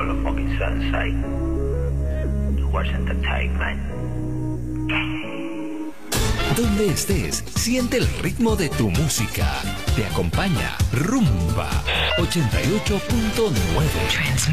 motherfucking sensei. Towards entertainment. Donde estés, siente el ritmo de tu música. Te acompaña Rumba 88.9.